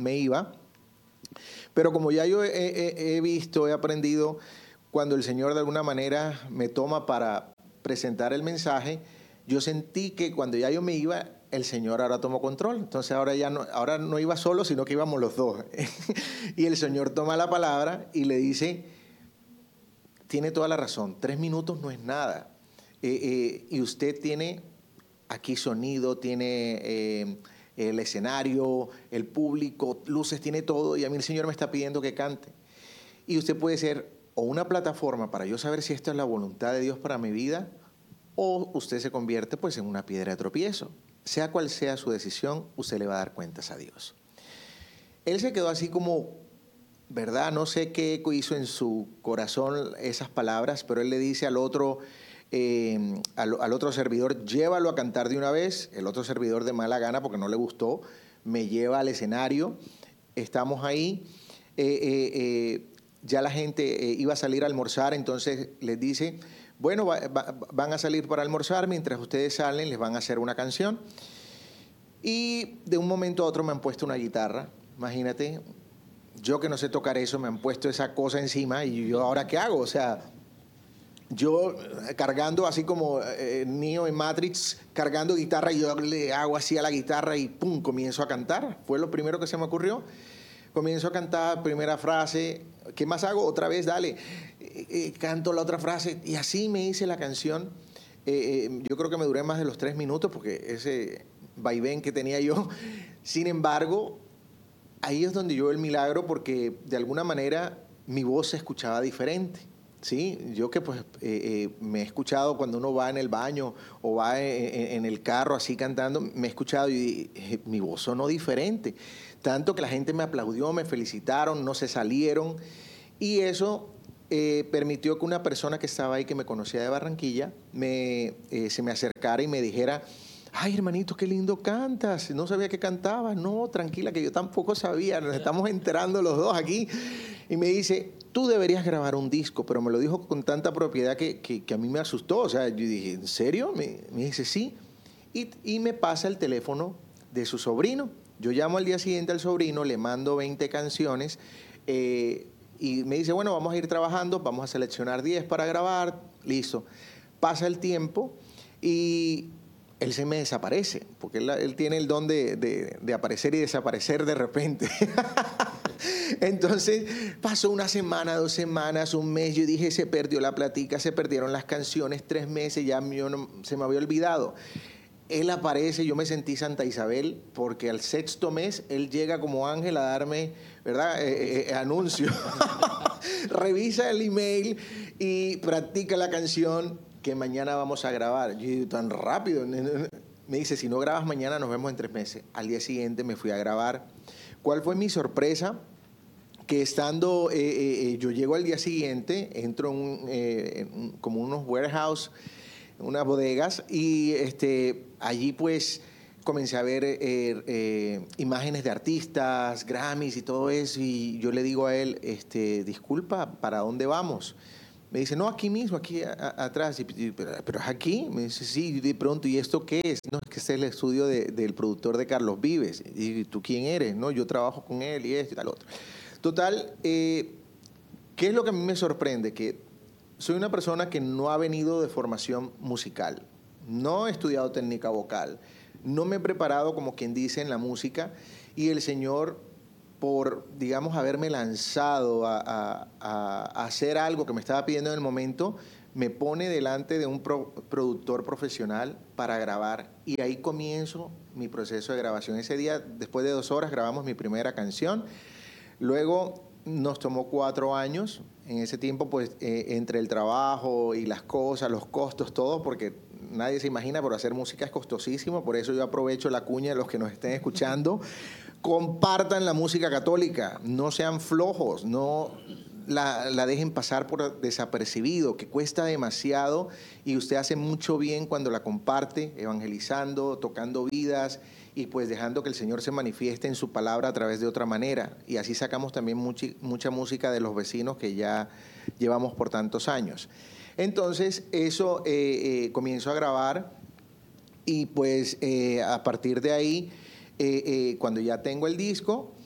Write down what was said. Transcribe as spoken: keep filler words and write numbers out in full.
me iba. Pero como ya yo he, he, he visto, he aprendido, cuando el Señor de alguna manera me toma para presentar el mensaje, yo sentí que cuando ya yo me iba, el Señor ahora tomó control. Entonces ahora ya no, ahora no iba solo, sino que íbamos los dos. Y el Señor toma la palabra y le dice, tiene toda la razón, tres minutos no es nada. Eh, eh, y usted tiene aquí sonido, tiene eh, el escenario, el público, luces, tiene todo. Y a mí el Señor me está pidiendo que cante. Y usted puede ser o una plataforma para yo saber si esta es la voluntad de Dios para mi vida, o usted se convierte pues en una piedra de tropiezo. Sea cual sea su decisión, usted le va a dar cuentas a Dios. Él se quedó así como, ¿verdad? No sé qué eco hizo en su corazón esas palabras, pero él le dice al otro, eh, al, al otro servidor, llévalo a cantar de una vez. El otro servidor, de mala gana, porque no le gustó, me lleva al escenario. Estamos ahí. Eh, eh, eh, ya la gente eh, iba a salir a almorzar, entonces les dice, bueno, va, va, van a salir para almorzar, mientras ustedes salen les van a hacer una canción. Y de un momento a otro me han puesto una guitarra, imagínate, yo que no sé tocar eso, me han puesto esa cosa encima y yo, ¿ahora qué hago? O sea, yo cargando así como eh, Neo en Matrix, cargando guitarra, y yo le hago así a la guitarra y pum, comienzo a cantar. Fue lo primero que se me ocurrió. Comienzo a cantar, primera frase, ¿qué más hago? Otra vez, dale, eh, eh, canto la otra frase y así me hice la canción. Eh, eh, yo creo que me duré más de los tres minutos porque ese vaivén que tenía yo. Sin embargo, ahí es donde yo veo el milagro, porque de alguna manera mi voz se escuchaba diferente. Sí, yo que pues eh, eh, me he escuchado cuando uno va en el baño o va en, en el carro así cantando, me he escuchado y eh, mi voz sonó diferente. Tanto que la gente me aplaudió, me felicitaron, no se salieron. Y eso eh, permitió que una persona que estaba ahí, que me conocía de Barranquilla, me, eh, se me acercara y me dijera, ay, hermanito, qué lindo cantas, no sabía que cantabas. No, tranquila, que yo tampoco sabía, nos estamos enterando los dos aquí. Y me dice, tú deberías grabar un disco, pero me lo dijo con tanta propiedad que, que, que a mí me asustó. O sea, yo dije, ¿en serio? Me, me dice, sí. Y, y me pasa el teléfono de su sobrino. Yo llamo al día siguiente al sobrino, le mando veinte canciones eh, y me dice, bueno, vamos a ir trabajando, vamos a seleccionar diez para grabar, listo. Pasa el tiempo y él se me desaparece, porque él, él tiene el don de, de, de aparecer y desaparecer de repente. Entonces pasó una semana, dos semanas, un mes, yo dije, se perdió la platica, se perdieron las canciones, tres meses, ya yo no, se me había olvidado. Él aparece, yo me sentí Santa Isabel, porque al sexto mes él llega como ángel a darme, ¿verdad?, eh, eh, anuncio. Revisa el email y practica la canción que mañana vamos a grabar. Yo digo, tan rápido. Me dice, si no grabas mañana, nos vemos en tres meses. Al día siguiente me fui a grabar. ¿Cuál fue mi sorpresa? Que estando, eh, eh, yo llego al día siguiente, entro en, un, eh, en como unos warehouse, unas bodegas, y este, allí pues comencé a ver eh, eh, imágenes de artistas, Grammys y todo eso, y yo le digo a él, este, disculpa, ¿para dónde vamos? Me dice, no, aquí mismo, aquí a, a, atrás. Y, y, pero, pero es aquí. Me dice, sí, de pronto, ¿y esto qué es? No, es que este es el estudio de, del productor de Carlos Vives. Y ¿tú quién eres? No, yo trabajo con él y esto y tal otro. Total, eh, ¿qué es lo que a mí me sorprende? Que soy una persona que no ha venido de formación musical, no he estudiado técnica vocal, no me he preparado, como quien dice, en la música, y el Señor, por, digamos, haberme lanzado a, a, a hacer algo que me estaba pidiendo en el momento, me pone delante de un pro, productor profesional para grabar, y ahí comienzo mi proceso de grabación. Ese día, después de dos horas, grabamos mi primera canción. Luego nos tomó cuatro años. En ese tiempo, pues, eh, entre el trabajo y las cosas, los costos, todo, porque nadie se imagina, pero hacer música es costosísimo. Por eso yo aprovecho la cuña de los que nos estén escuchando. Compartan la música católica, no sean flojos, no la, la dejen pasar por desapercibido, que cuesta demasiado, y usted hace mucho bien cuando la comparte, evangelizando, tocando vidas, y pues dejando que el Señor se manifieste en su palabra a través de otra manera. Y así sacamos también mucha, mucha música de los vecinos que ya llevamos por tantos años. Entonces, eso eh, eh, comienzo a grabar, y pues eh, a partir de ahí, eh, eh, cuando ya tengo el disco,